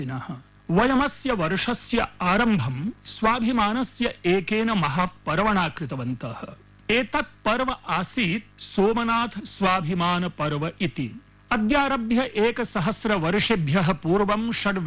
वयमस्य वर्षस्य आरम्भं स्वाभिमानस्य एकेन महापर्वणा कृतवन्तः। एतत् पर्व आसीत् सोमनाथ स्वाभिमान पर्व इति। अद्यारभ्य 1000 वर्षेभ्यः पूर्वं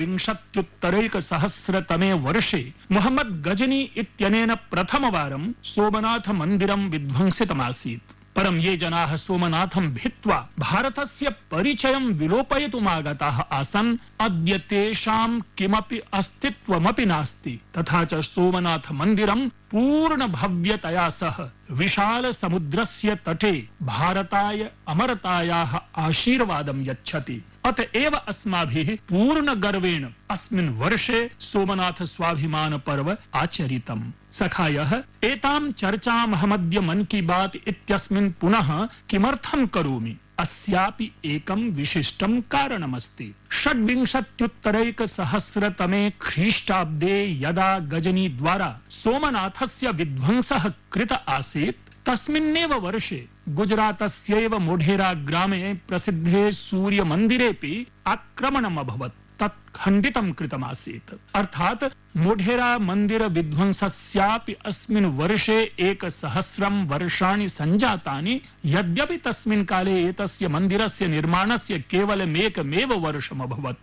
26,1सहस्रतमे वर्षे मोहम्मद गजनी इत्यनेन प्रथमवारं सोमनाथ मन्दिरं विध्वंसितमासीत्। परं ये जनाः सोमनाथं भित्त्वा भारतस्य परिचयं विलोपयितुमागताः आसन्, अद्य तेषां किमपि अस्तित्वमपि नास्ति। तथा च सोमनाथ मन्दिरं पूर्ण भव्यतया सह विशाल समुद्रस्य तटे भारताय अमरतायाः आशीर्वादं यच्छति। अतएव अस्माभिः पूर्ण गर्वेण अस्मिन् वर्षे सोमनाथ स्वाभिमान पर्व आचरितम्। सखायः, एतां चर्चामहमद्य मन की बात इत्यस्मिन् पुनः किमर्थं करोमि? अस्यापि एकं विशिष्टं कारणमस्ति। 26,1सहस्रतमे ख्रीष्टाब्दे यदा गजनी द्वारा सोमनाथस्य विध्वंसः कृत आसीत्, तस्मिन्नेव वर्षे गुजरातस्यैव मोढेरा ग्रामे प्रसिद्धे सूर्यमन्दिरेऽपि आक्रमणम् अभवत्। तत् खण्डितं कृतमासीत्। अर्थात् मोढेरा मन्दिर विध्वंसस्यापि अस्मिन् वर्षे 1,000 वर्षाणि सञ्जातानि। यद्यपि तस्मिन् काले एतस्य मन्दिरस्य निर्माणस्य केवलमेकमेव वर्षमभवत्।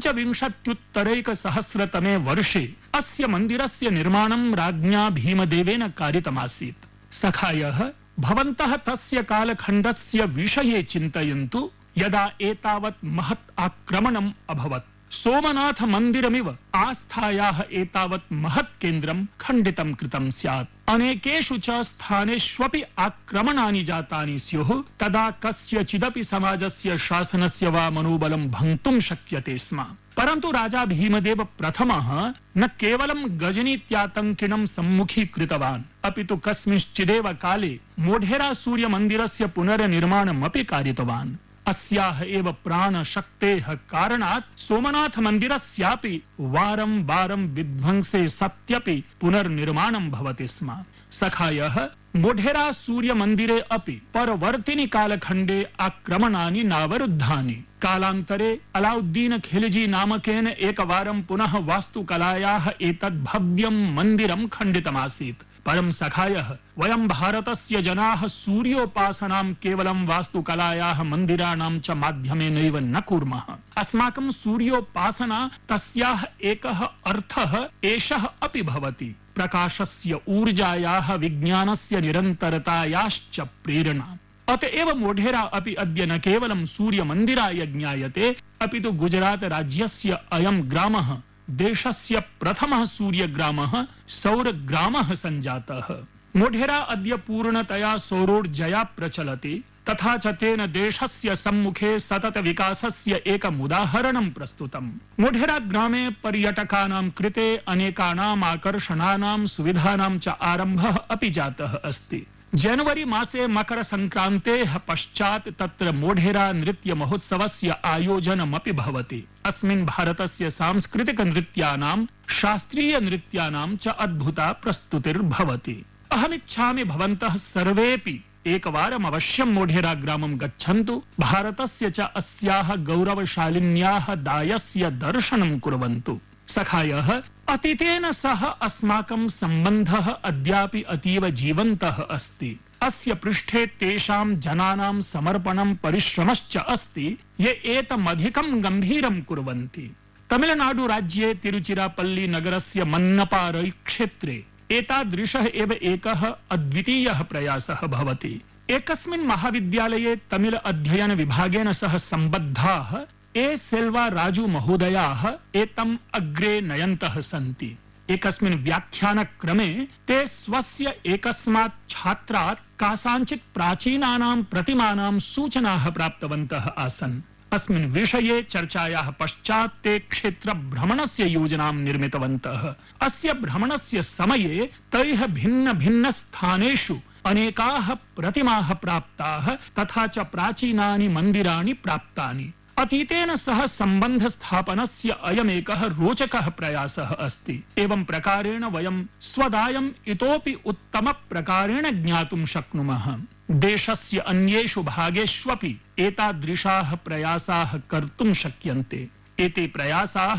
25,1सहस्रतमे वर्षे अस्य मन्दिरस्य निर्माणं राज्ञा भीमदेवेन कारितमासीत्। सखायः, भवन्तः तस्य कालखण्डस्य विषये चिन्तयन्तु यदा एतावत् महत् आक्रमणम् अभवत्। सोमनाथ मन्दिरमिव आस्थायाः एतावत् महत् केन्द्रं खण्डितं कृतं स्यात्। अनेकेषु च स्थानेष्वपि आक्रमणानि जातानि स्युः। तदा कस्यचिदपि समाजस्य शासनस्य वा मनोबलं भङ्क्तुं शक्यते स्म। परन्तु राजा भीमदेव प्रथमः न केवलं गजनीत्यातङ्किनं सम्मुखीकृतवान्, अपि तु कस्मिंश्चिदेव काले मोढेरा सूर्यमन्दिरस्य पुनर्निर्माणमपि कारितवान्। अस्याः एव प्राणशक्तेः कारणात् सोमनाथ मन्दिरस्यापि वारं वारं विध्वंसे सत्यपि पुनर्निर्माणं भवति स्म। सखायः, मोढेरा सूर्यमन्दिरे अपि परवर्तिनि कालखण्डे आक्रमणानि नावरुद्धानि। कालान्तरे अलाउद्दीन खिलजी नामकेन एकवारं पुनः वास्तुकलायाः एतद् भव्यं मन्दिरं खण्डितमासीत्। परं सखायः, वयं भारतस्य जनाः सूर्योपासनां केवलं वास्तुकलायाः मन्दिराणां च माध्यमेनैव न कुर्मः। अस्माकं सूर्योपासना तस्याः एकः अर्थः एषः अपि भवति, प्रकाशस्य ऊर्जायाः विज्ञानस्य निरन्तरतायाश्च प्रेरणा। अतएव मोढेरा अपि अद्य न केवलं सूर्यमन्दिराय ज्ञायते, अपि तु गुजरात राज्यस्य अयं ग्रामः देशस्य प्रथमः सूर्यग्रामः सौरग्रामः सञ्जातः। मोढेरा अद्य पूर्णतया सौरोर्जया प्रचलति। तथा च तेन देशस्य सम्मुखे सतत विकासस्य एकम् उदाहरणं प्रस्तुतम्। मोढेरा ग्रामे पर्यटकानां कृते अनेकानाम् आकर्षणानां सुविधानां च आरम्भः अपि जातः अस्ति। जनवरी मासे मकर संक्रान्तेः पश्चात् तत्र मोढेरा नृत्य महोत्सवस्य आयोजनमपि भवति। अस्मिन् भारतस्य सांस्कृतिक नृत्यानां, शास्त्रीय नृत्यानां च अद्भुता प्रस्तुतिर्भवति। अहमिच्छामि भवन्तः सर्वेपि एकवारम् अवश्यं मोढेरा ग्रामं गच्छन्तु। भारतस्य च अस्याः गौरवशालिन्याः दायस्य दर्शनं कुर्वन्तु। सखायः, अतीतेन सह अस्माकं सम्बन्धः अद्यापि अतीव जीवन्तः अस्ति। अस्य पृष्ठे तेषां जनानां समर्पणं परिश्रमश्च अस्ति ये एतमधिकं गम्भीरं कुर्वन्ति। तमिलनाडु राज्ये तिरुचिरापल्ली नगरस्य मन्नपारै क्षेत्रे एतादृशः एव एकः अद्वितीयः प्रयासः भवति। एकस्मिन् महाविद्यालये तमिल अध्ययन विभागेन सह सम्बद्धाः सेल्वा राजू महोदयाः एतम् अग्रे नयन्तः सन्ति। एकस्मिन् व्याख्यानक्रमे ते स्वस्य एकस्मात् छात्रात् कासाञ्चित् प्राचीनानां प्रतिमानां सूचनाः प्राप्तवन्तः आसन्। अस्मिन् विषये चर्चायाः पश्चात् ते क्षेत्रभ्रमणस्य योजनां निर्मितवन्तः। अस्य भ्रमणस्य समये तैः भिन्न भिन्न स्थानेषु अनेकाः प्रतिमाः प्राप्ताः, तथा च प्राचीनानि मन्दिराणि प्राप्तानि। अतीतेन सह सम्बन्ध स्थापनस्य अयमेकः रोचकः प्रयासः अस्ति। एवं प्रकारेण वयं स्वदायम् इतोपि उत्तम प्रकारेण ज्ञातुं शक्नुमः। देशस्य अन्येषु भागेष्वपि एतादृशाः प्रयासाः कर्तुं शक्यन्ते। एते प्रयासाः